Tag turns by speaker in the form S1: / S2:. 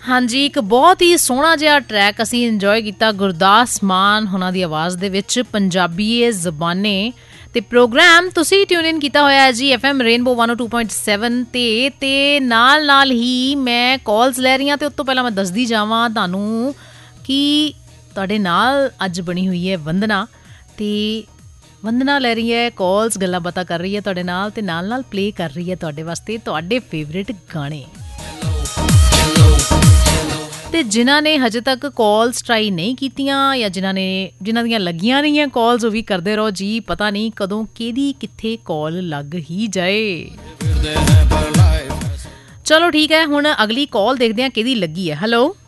S1: ਹਾਂਜੀ, ਇੱਕ ਬਹੁਤ ਹੀ ਸੋਹਣਾ ਜਿਹਾ ਟਰੈਕ ਅਸੀਂ ਇੰਜੋਏ ਕੀਤਾ ਗੁਰਦਾਸ ਮਾਨ ਉਹਨਾਂ ਦੀ ਆਵਾਜ਼ ਦੇ ਵਿੱਚ, ਪੰਜਾਬੀਏ ਜ਼ਬਾਨੇ। ਤੇ ਪ੍ਰੋਗਰਾਮ ਤੁਸੀਂ ਟਿਊਨ ਇਨ ਕੀਤਾ ਹੋਇਆ ਹੈ ਜੀ FM ਰੇਨਬੋ 102.7 ਤੇ ਨਾਲ ਹੀ ਮੈਂ ਕਾਲਸ ਲੈ ਰਹੀ ਹਾਂ। ਤੇ ਉਸ ਤੋਂ ਪਹਿਲਾਂ ਮੈਂ ਦੱਸਦੀ ਜਾਵਾਂ ਤੁਹਾਨੂੰ ਕਿ ਤੁਹਾਡੇ ਨਾਲ ਅੱਜ ਬਣੀ ਹੋਈ ਹੈ ਵੰਦਨਾ, ਤੇ ਵੰਦਨਾ ਲੈ ਰਹੀ ਹੈ ਕਾਲਸ, ਗੱਲਾਂ ਬਾਤਾਂ ਕਰ ਰਹੀ ਹੈ ਤੁਹਾਡੇ ਨਾਲ, ਤੇ ਨਾਲ ਪਲੇ ਕਰ ਰਹੀ ਹੈ ਤੁਹਾਡੇ ਵਾਸਤੇ ਤੁਹਾਡੇ ਫੇਵਰੇਟ ਗਾਣੇ। ਤੇ ਜਿਨ੍ਹਾਂ ਨੇ ਹਜੇ ਤੱਕ ਕਾਲਸ ਟਰਾਈ ਨਹੀਂ ਕੀਤੀਆਂ ਜਾਂ ਜਿਨ੍ਹਾਂ ਦੀਆਂ ਲੱਗੀਆਂ ਨਹੀਂ ਹੈ ਕਾਲਸ, ਉਹ ਵੀ ਕਰਦੇ ਰਹੋ ਜੀ। ਪਤਾ ਨਹੀਂ ਕਦੋਂ ਕਿਹਦੀ ਕਿੱਥੇ ਕਾਲ ਲੱਗ ਹੀ ਜਾਏ। ਚਲੋ ਠੀਕ ਹੈ, ਹੁਣ ਅਗਲੀ ਕਾਲ ਦੇਖਦੇ ਹਾਂ ਕਿਹਦੀ ਲੱਗੀ ਹੈ। ਹੈਲੋ